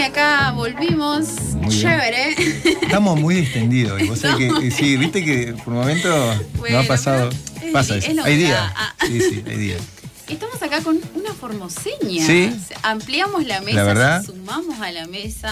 Acá volvimos, chévere. Estamos muy distendidos. Y vos sabés que, sí, viste que por momentos Bueno, no ha pasado. Pasa es eso. Hay días. Ah. Sí, hay días. Estamos acá con una formoseña. Sí. Ampliamos la mesa, La verdad. sumamos a la mesa.